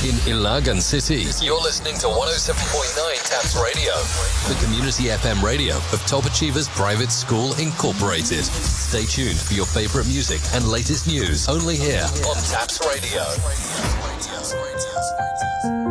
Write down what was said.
in Ilagan City. You're listening to 107.9 Taps Radio, the community FM radio of Top Achievers Private School Incorporated. Stay tuned for your favorite music and latest news only here on Taps Radio.